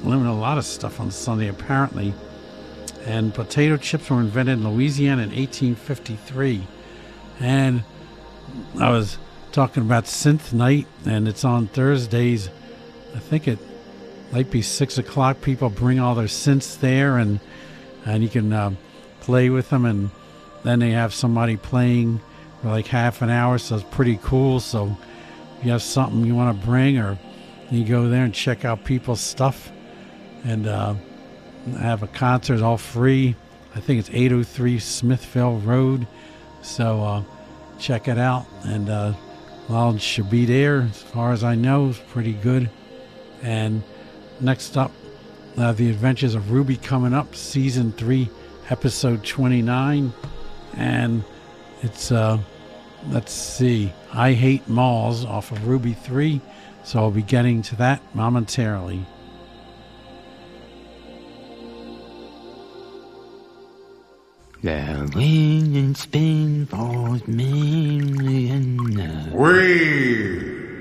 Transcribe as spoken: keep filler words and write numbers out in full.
learned a lot of stuff on Sunday, apparently. And potato chips were invented in Louisiana in eighteen fifty-three. And I was talking about Synth Night, and it's on Thursdays. I think it might be six o'clock. People bring all their synths there, and and you can uh, play with them, and then they have somebody playing for like half an hour, so it's pretty cool. So if you have something you want to bring, or you go there and check out people's stuff, and uh, have a concert all free. I think it's eight oh three Smithville Road, so uh, check it out. And uh, Lounge should be there, as far as I know. It's pretty good. And next up, uh, The Adventures of Ruby coming up, season three, episode twenty-nine. And it's, uh, let's see, I Hate Malls off of Ruby three. So I'll be getting to that momentarily. The wind and spin falls mainly in the We